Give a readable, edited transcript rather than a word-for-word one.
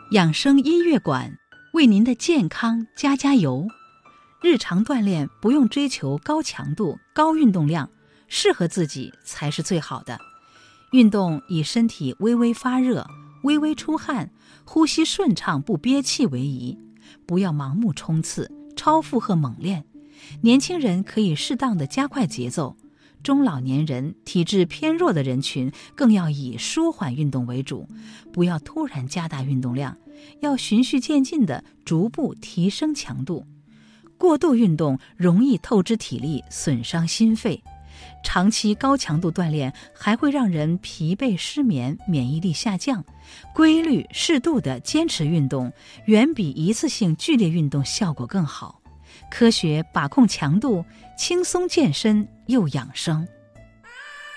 养生音乐馆为您的健康加油。日常锻炼不用追求高强度、高运动量，适合自己才是最好的。运动以身体微微发热、微微出汗、呼吸顺畅不憋气为宜，不要盲目冲刺、超负荷猛练。年轻人可以适当的加快节奏，中老年人、体质偏弱的人群更要以舒缓运动为主，不要突然加大运动量，要循序渐进地逐步提升强度。过度运动容易透支体力，损伤心肺。长期高强度锻炼还会让人疲惫失眠、免疫力下降。规律适度的坚持运动，远比一次性剧烈运动效果更好。科学把控强度，轻松健身又养生。